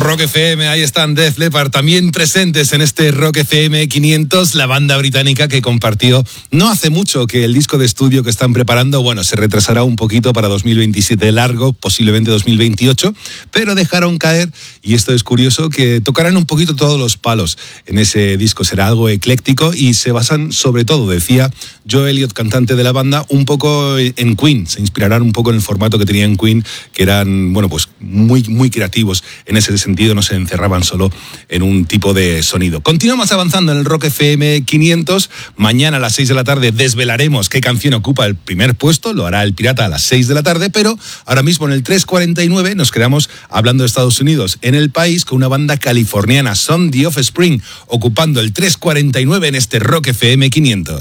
Rock FM, ahí están Def Leppard también presentes en este Rock FM 500, la banda británica que compartió no hace mucho que el disco de estudio que están preparando, bueno, se retrasará un poquito para 2027 largo, posiblemente 2028, pero dejaron caer, y esto es curioso, que tocarán un poquito todos los palos en ese disco. Será algo ecléctico y se basan sobre todo, decía Joe Elliott, cantante de la banda, un poco en Queen, se inspirarán un poco en el formato que tenían Queen, que eran, bueno, pues muy creativos en ese sentido, no se encerraban solo en un tipo de sonido. Continuamos avanzando en el Rock FM 500. Mañana a las 6 de la tarde desvelaremos qué canción ocupa el primer puesto, lo hará el Pirata a las 6 de la tarde, pero ahora mismo en el 349 nos quedamos hablando de Estados Unidos. En el país, con una banda californiana, Son The Offspring, ocupando el 349 en este Rock FM 500.